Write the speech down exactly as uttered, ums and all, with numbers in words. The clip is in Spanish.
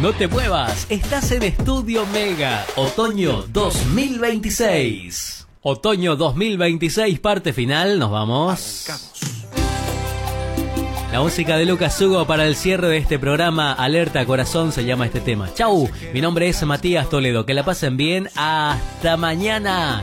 No te muevas, estás en Estudio Mega, otoño dos mil veintiséis. Otoño dos mil veintiséis, parte final, nos vamos. Arrancamos. La música de Lucas Hugo para el cierre de este programa. Alerta Corazón se llama este tema. Chau, mi nombre es Matías Toledo, que la pasen bien, hasta mañana.